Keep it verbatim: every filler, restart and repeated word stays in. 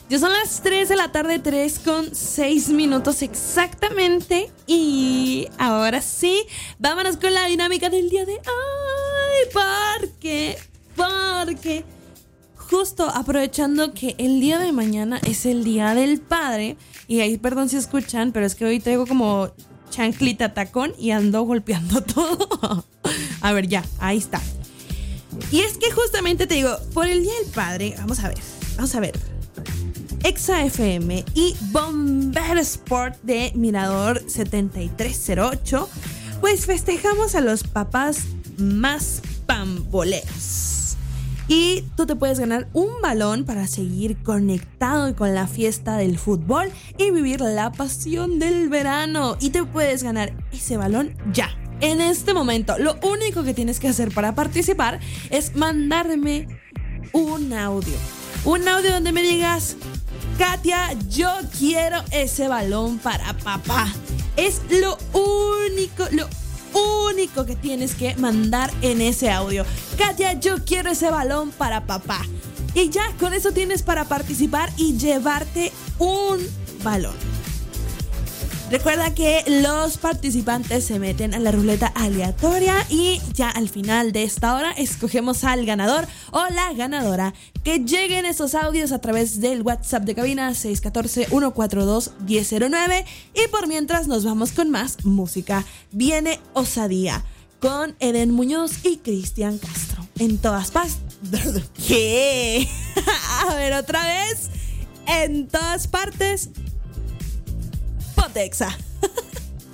Ya son las tres de la tarde, tres con seis minutos exactamente. Y ahora sí, vámonos con la dinámica del día de hoy. Porque, porque justo aprovechando que el día de mañana es el Día del Padre. Y ahí, perdón si escuchan, pero es que hoy traigo como chanclita tacón y ando golpeando todo. A ver, ya, ahí está. Y es que justamente te digo, por el Día del Padre, vamos a ver, vamos a ver. Exa F M y Bomber Sport de Mirador setenta y tres cero ocho, pues festejamos a los papás más pamboleros. Y tú te puedes ganar un balón para seguir conectado con la fiesta del fútbol y vivir la pasión del verano. Y te puedes ganar ese balón ya, en este momento. Lo único que tienes que hacer para participar es mandarme un audio. Un audio donde me digas: Katia, yo quiero ese balón para papá. Es lo único, lo único que tienes que mandar en ese audio. Katia, yo quiero ese balón para papá. Y ya, con eso tienes para participar y llevarte un balón. Recuerda que los participantes se meten a la ruleta aleatoria y ya al final de esta hora escogemos al ganador o la ganadora. Que lleguen esos audios a través del WhatsApp de cabina seis uno cuatro, uno cuatro dos, uno cero cero nueve. Y por mientras nos vamos con más música. Viene Osadía con Eden Muñoz y Cristian Castro. En todas partes. ¿Qué? A ver, otra vez. En todas partes. Ponte Exa.